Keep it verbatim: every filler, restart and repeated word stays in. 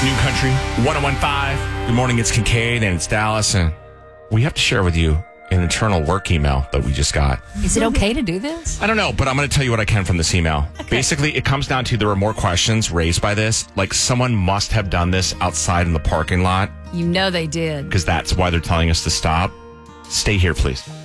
New Country one oh one point five. Good morning, it's Kincaid and it's Dallas, and we have to share with you an internal work email that we just got. Is it okay to do this? I don't know, but I'm going to tell you what I can from this email. Okay. Basically, it comes down to there were more questions raised by this. Like, someone must have done this outside in the parking lot. You know they did. Because that's why they're telling us to stop. Stay here, please.